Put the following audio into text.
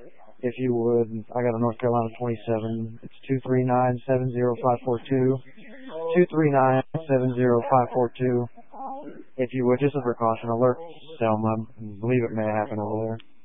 If you would, I got a North Carolina 27. It's 239-70542. 239-70542. If you would, just a precaution alert, Selma. I believe it may happen over there.